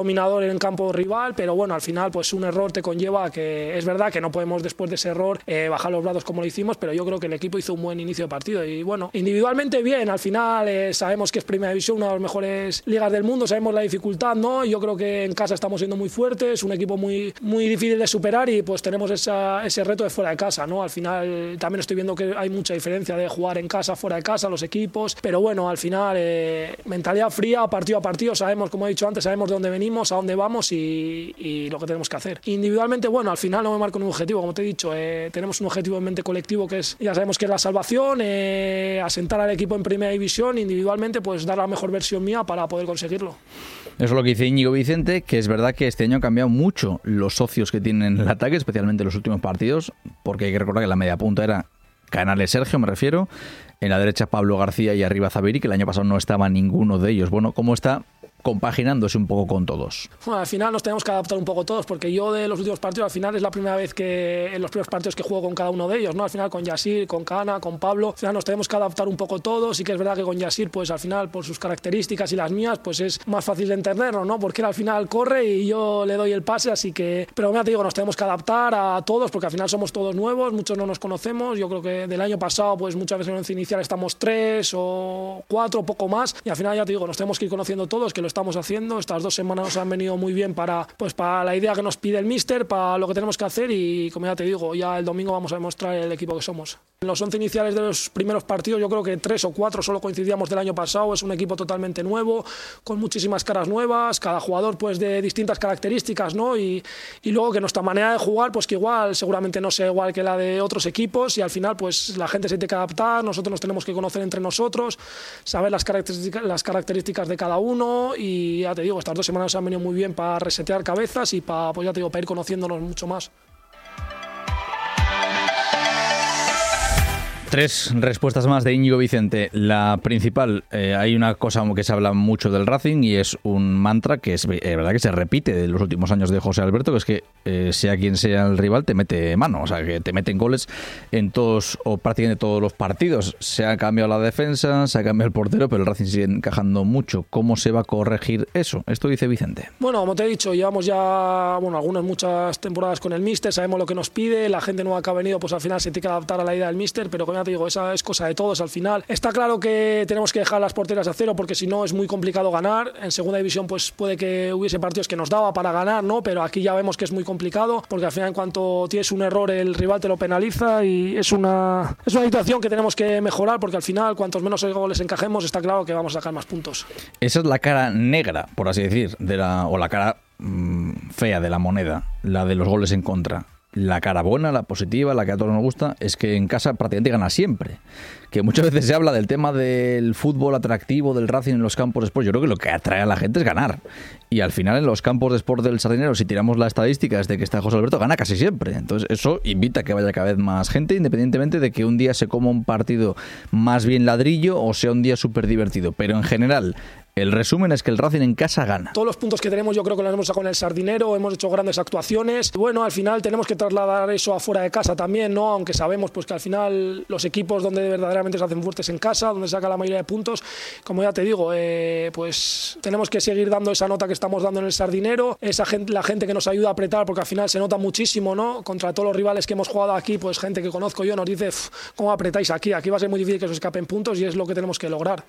dominador en campo rival, pero bueno, al final pues un error te conlleva a que es verdad que no podemos después de ese error bajar los brazos como lo hicimos, pero yo creo que el equipo hizo un buen inicio de partido y bueno, individualmente bien, al final sabemos que es Primera División, una de las mejores ligas del mundo, sabemos la dificultad, ¿no? Yo creo que en casa estamos siendo muy fuertes, un equipo muy difícil de superar y pues tenemos ese reto de fuera de casa, ¿no? Al final también estoy viendo que hay mucha diferencia de jugar en casa, fuera de casa, los equipos, pero bueno, al final mentalidad fría, partido a partido, sabemos, como he dicho antes, sabemos de dónde venimos, a dónde vamos y lo que tenemos que hacer. Individualmente, bueno, al final no me marco un objetivo, como te he dicho, tenemos un objetivo en mente colectivo que es, ya sabemos que es la salvación, asentar al equipo en Primera División, individualmente pues dar la mejor versión mía para poder conseguirlo. Eso es lo que dice Íñigo Vicente, que es verdad que este año han cambiado mucho los socios que tienen el ataque, especialmente en los últimos partidos, porque hay que recordar que la media punta era Canales Sergio, me refiero, en la derecha Pablo García y arriba Zaviri, que el año pasado no estaba ninguno de ellos. Bueno, ¿cómo está compaginándose un poco con todos? Bueno, al final nos tenemos que adaptar un poco todos, porque yo de los últimos partidos, al final es la primera vez que en los primeros partidos que juego con cada uno de ellos, ¿no? Al final con Yassir, con Cana, con Pablo, al final nos tenemos que adaptar un poco todos. Sí que es verdad que con Yassir, pues al final por sus características y las mías, pues es más fácil de entenderlo, ¿no? Porque él al final corre y yo le doy el pase, así que, pero ya te digo, nos tenemos que adaptar a todos, porque al final somos todos nuevos, muchos no nos conocemos. Yo creo que del año pasado, pues muchas veces en el once inicial estamos 3 o 4, poco más, y al final ya te digo, nos tenemos que ir conociendo todos, que lo estamos haciendo. Estas 2 semanas nos han venido muy bien para la idea que nos pide el míster, para lo que tenemos que hacer y como ya te digo, ya el domingo vamos a demostrar el equipo que somos. En los 11 iniciales de los primeros partidos yo creo que 3 o 4 solo coincidíamos del año pasado, es un equipo totalmente nuevo, con muchísimas caras nuevas, cada jugador pues de distintas características, ¿no? Y luego que nuestra manera de jugar pues que igual seguramente no sea igual que la de otros equipos y al final pues la gente se tiene que adaptar, nosotros nos tenemos que conocer entre nosotros, saber las características de cada uno y ya te digo, estas 2 semanas han venido muy bien para resetear cabezas y para, pues ya te digo, para ir conociéndonos mucho más. 3 respuestas más de Íñigo Vicente. La principal, hay una cosa que se habla mucho del Racing y es un mantra que es verdad que se repite de los últimos años de José Alberto, que es que sea quien sea el rival te mete mano, o sea que te meten goles en todos o prácticamente todos los partidos. Se ha cambiado la defensa, se ha cambiado el portero, pero el Racing sigue encajando mucho. ¿Cómo se va a corregir eso? Esto dice Vicente. Bueno, como te he dicho, llevamos ya muchas temporadas con el míster, sabemos lo que nos pide, la gente nueva que ha venido pues al final se tiene que adaptar a la idea del míster, pero como ya te digo, esa es cosa de todos al final. Está claro que tenemos que dejar las porterías a cero porque si no es muy complicado ganar. En segunda división pues puede que hubiese partidos que nos daba para ganar, ¿no? Pero aquí ya vemos que es muy complicado porque al final en cuanto tienes un error el rival te lo penaliza y es una situación que tenemos que mejorar porque al final cuantos menos goles encajemos está claro que vamos a sacar más puntos. Esa es la cara negra, por así decir, o la cara fea de la moneda, la de los goles en contra. La cara buena, la positiva, la que a todos nos gusta, es que en casa prácticamente gana siempre. Que muchas veces se habla del tema del fútbol atractivo, del Racing en los campos de sport. Yo creo que lo que atrae a la gente es ganar. Y al final en los campos de sport del Sardinero, si tiramos la estadística desde que está José Alberto, gana casi siempre. Entonces eso invita a que vaya cada vez más gente, independientemente de que un día se coma un partido más bien ladrillo o sea un día súper divertido. Pero en general, el resumen es que el Racing en casa gana. Todos los puntos que tenemos yo creo que los hemos sacado en el Sardinero, hemos hecho grandes actuaciones. Bueno, al final tenemos que trasladar eso afuera de casa también, ¿no? Aunque sabemos pues que al final los equipos donde verdaderamente se hacen fuertes en casa, donde saca la mayoría de puntos, como ya te digo, pues tenemos que seguir dando esa nota que estamos dando en el Sardinero, la gente que nos ayuda a apretar, porque al final se nota muchísimo, ¿no? Contra todos los rivales que hemos jugado aquí, pues gente que conozco yo nos dice, ¿cómo apretáis aquí? Aquí va a ser muy difícil que os escapen puntos y es lo que tenemos que lograr.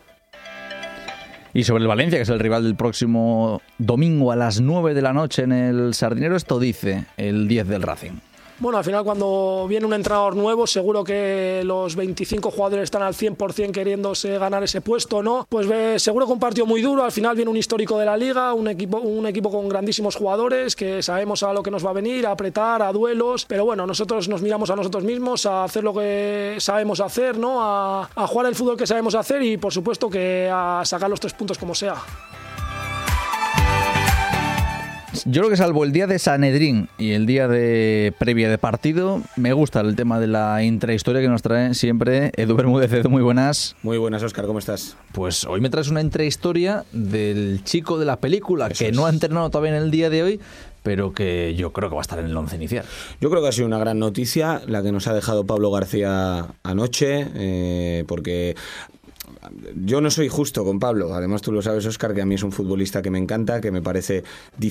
Y sobre el Valencia, que es el rival del próximo domingo a las 9 de la noche en el Sardinero, esto dice el 10 del Racing. Bueno, al final cuando viene un entrenador nuevo, seguro que los 25 jugadores están al 100% queriéndose ganar ese puesto, ¿no? Pues seguro que un partido muy duro, al final viene un histórico de la Liga, un equipo con grandísimos jugadores, que sabemos a lo que nos va a venir, a apretar, a duelos, pero bueno, nosotros nos miramos a nosotros mismos, a hacer lo que sabemos hacer, ¿no? A jugar el fútbol que sabemos hacer y por supuesto que a sacar los 3 puntos como sea. Yo creo que salvo el día de Sanedrín y el día de previa de partido, me gusta el tema de la intrahistoria que nos trae siempre Edu Bermúdez. Edu, muy buenas. Muy buenas, Óscar, ¿cómo estás? Pues hoy me traes una intrahistoria del chico de la película, Eso que es. no ha entrenado todavía en el día de hoy, pero que yo creo que va a estar en el once inicial. Yo creo que ha sido una gran noticia la que nos ha dejado Pablo García anoche, porque yo no soy justo con Pablo. Además, tú lo sabes, Óscar, que a mí es un futbolista que me encanta, que me parece